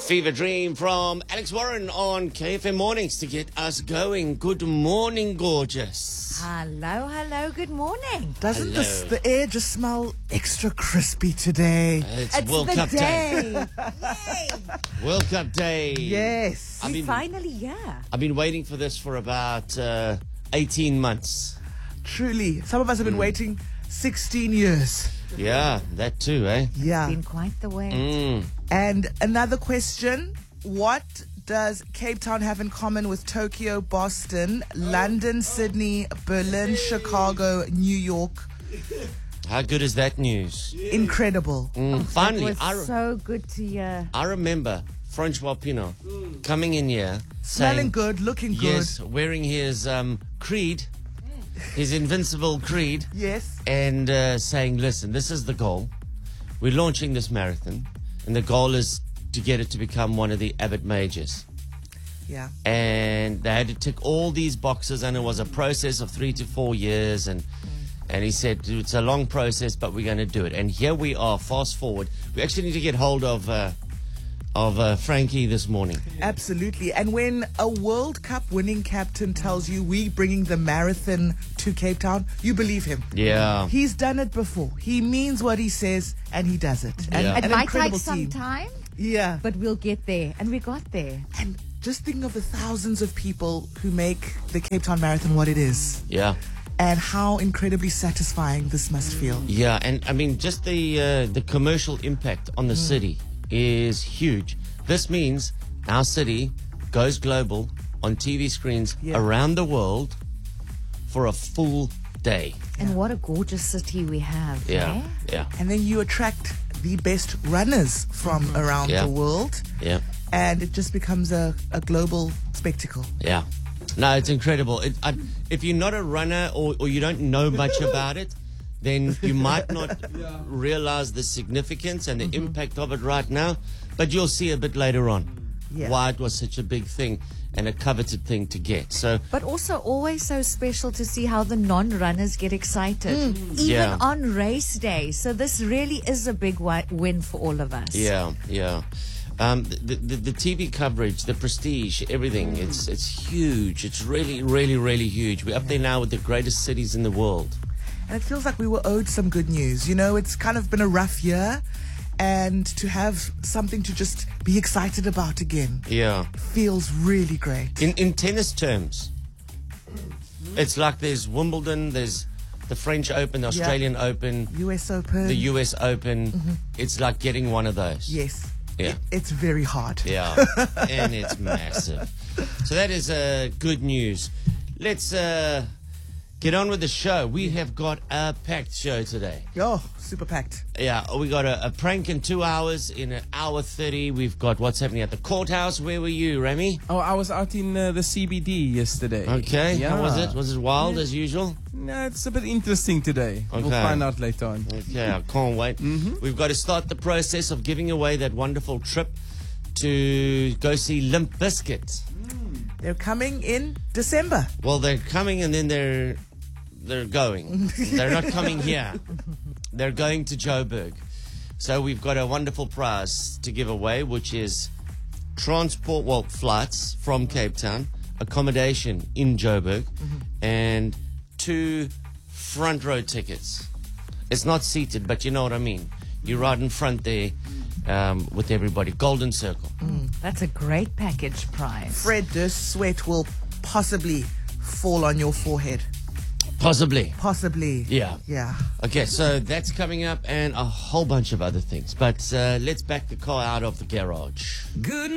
Fever Dream from Alex Warren on KFM Mornings to get us going. Good morning, gorgeous. Hello, good morning. Doesn't Hello. the air just smell extra crispy today? It's World the Cup Day. Yay. World Cup Day. Yes. I We're mean, finally here. I've been waiting for this for about 18 months. Truly. Some of us have been waiting 16 years. Yeah, that too, eh? Yeah. Been quite the way. And another question. What does Cape Town have in common with Tokyo, Boston, London, Sydney, Berlin, Chicago, New York? How good is that news? Incredible. It Finally, was so good to hear. I remember Francois Pinault coming in here Smelling saying, good, looking good. yes, wearing his creed, his invincible creed. Yes. And saying, listen, this is the goal. We're launching this marathon, and the goal is to get it to become one of the Abbott majors. Yeah. And they had to tick all these boxes, and it was a process of 3 to 4 years. And he said, it's a long process, but we're going to do it. And here we are, fast forward. We actually need to get hold of Frankie this morning. Absolutely. And when a World Cup winning captain tells you we bringing the marathon to Cape Town, you believe him. Yeah. He's done it before. He means what he says and he does it. And Yeah. It an might take incredible some team. time, Yeah. but we'll get there. And we got there. And just think of the thousands of people who make the Cape Town Marathon what it is Yeah. and how incredibly satisfying this must feel. Yeah, and I mean, just the commercial impact on the city is huge. This means our city goes global on TV screens Yeah. around the world for a full day. And what a gorgeous city we have. Yeah, eh? yeah, And then you attract the best runners from around Yeah. the world yeah, and it just becomes a global spectacle. yeah. No, it's incredible. If you're not a runner or you don't know much about it, then you might not realize the significance and the impact of it right now, but you'll see a bit later on Yeah. why it was such a big thing and a coveted thing to get. So, But also always so special to see how the non-runners get excited, even Yeah. on race day. So this really is a big win for all of us. yeah, yeah. The TV coverage, the prestige, everything, it's huge. It's really, really, really huge. We're up there now with the greatest cities in the world. And it feels like we were owed some good news. You know, it's kind of been a rough year. And to have something to just be excited about again Yeah. feels really great. In tennis terms, it's like there's Wimbledon, there's the French Open, the Australian Open, US Open. the US Open. It's like getting one of those. Yes. Yeah. It's very hard. Yeah, and it's massive. So that is good news. Let's get on with the show. We have got a packed show today. Oh, super packed. Yeah, we got a prank in 2 hours. In an hour 30, we've got what's happening at the courthouse. Where were you, Remy? Oh, I was out in the CBD yesterday. Okay, Yeah. how was it? Was it wild as usual? No, it's a bit interesting today. Okay. We'll find out later on. Okay, I can't wait. We've got to start the process of giving away that wonderful trip to go see Limp Bizkit. They're coming in December. Well, they're coming and then they're going. They're not coming here. They're going to Joburg. So we've got a wonderful prize to give away, which is flights from Cape Town, accommodation in Joburg, and 2 front row tickets. It's not seated, but you know what I mean. You're right in front there with everybody. Golden Circle. That's a great package prize. Fred, the sweat will possibly fall on your forehead. Possibly. Possibly. Yeah. Yeah. Okay, so that's coming up and a whole bunch of other things. But let's back the car out of the garage. Good